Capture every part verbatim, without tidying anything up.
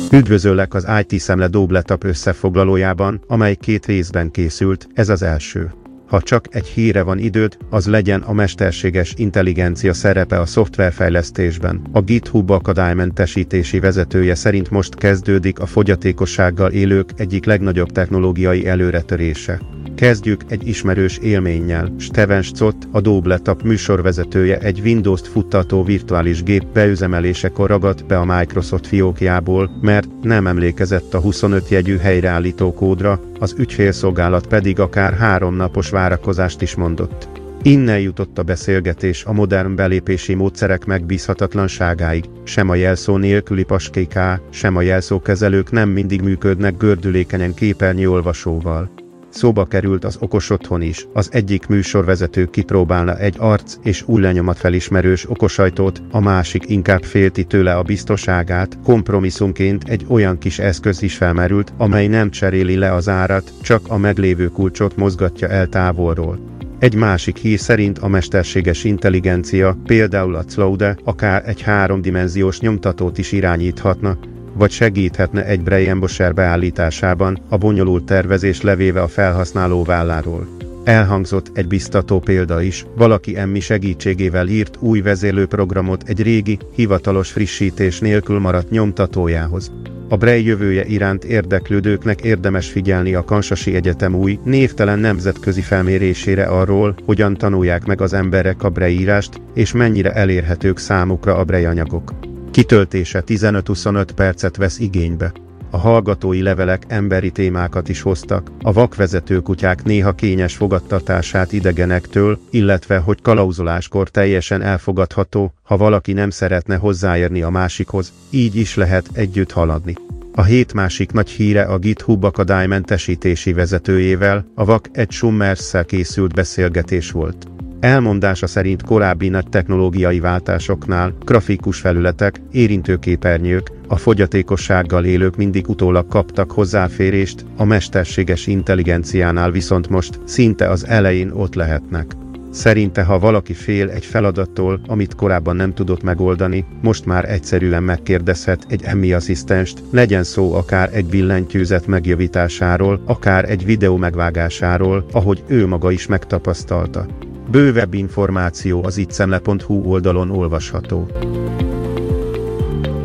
Üdvözöllek az i té Szemle Dobletap összefoglalójában, amely két részben készült, ez az első. Ha csak egy hírre van időd, az legyen a mesterséges intelligencia szerepe a szoftverfejlesztésben. A GitHub akadálymentesítési vezetője szerint most kezdődik a fogyatékossággal élők egyik legnagyobb technológiai előretörése. Kezdjük egy ismerős élménnyel. Steven Szott, a Dobletap műsorvezetője egy Windows-t futtató virtuális gép beüzemelésekor ragadt be a Microsoft fiókjából, mert nem emlékezett a huszonöt jegyű helyreállító kódra, az ügyfélszolgálat pedig akár három napos várakozást is mondott. Innen jutott a beszélgetés a modern belépési módszerek megbízhatatlanságáig. Sem a jelszó nélküli paskéká, sem a jelszókezelők nem mindig működnek gördülékenyen képernyőolvasóval. Szóba került az okos otthon is. Az egyik műsorvezető kipróbálna egy arc és ujjlenyomatfelismerős okosajtót, a másik inkább félti tőle a biztonságát. Kompromisszumként egy olyan kis eszköz is felmerült, amely nem cseréli le az árat, csak a meglévő kulcsot mozgatja el távolról. Egy másik hír szerint a mesterséges intelligencia, például a Claude, akár egy háromdimenziós nyomtatót is irányíthatna, vagy segíthetne egy Braille embosser beállításában, a bonyolult tervezés levéve a felhasználó válláról. Elhangzott egy biztató példa is, valaki emmi segítségével írt új vezérlőprogramot egy régi, hivatalos frissítés nélkül maradt nyomtatójához. A Braille jövője iránt érdeklődőknek érdemes figyelni a Kansasi Egyetem új, névtelen nemzetközi felmérésére arról, hogyan tanulják meg az emberek a Braille írást, és mennyire elérhetők számukra a Braille anyagok. Kitöltése tizenöt-huszonöt percet vesz igénybe. A hallgatói levelek emberi témákat is hoztak, a vakvezető kutyák néha kényes fogadtatását idegenektől, illetve hogy kalauzoláskor teljesen elfogadható, ha valaki nem szeretne hozzáérni a másikhoz, így is lehet együtt haladni. A hét másik nagy híre a GitHub akadálymentesítési vezetőjével, a vak Ed Schumersszel készült beszélgetés volt. Elmondása szerint korábbi nagy technológiai váltásoknál grafikus felületek, érintőképernyők, a fogyatékossággal élők mindig utólag kaptak hozzáférést, a mesterséges intelligenciánál viszont most szinte az elején ott lehetnek. Szerinte, ha valaki fél egy feladattól, amit korábban nem tudott megoldani, most már egyszerűen megkérdezhet egy emmi asszisztenst, legyen szó akár egy billentyűzet megjavításáról, akár egy videó megvágásáról, ahogy ő maga is megtapasztalta. Bővebb információ az ittszemle pont hu oldalon olvasható.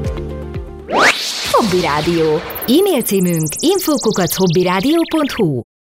Hobby Rádió. E-mail címünk info kukac hobbyradio pont hu